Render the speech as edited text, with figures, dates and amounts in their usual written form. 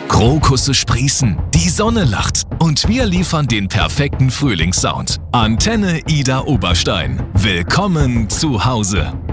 Krokusse sprießen, die Sonne lacht und wir liefern den perfekten Frühlingssound. Antenne Ida Oberstein. Willkommen zu Hause.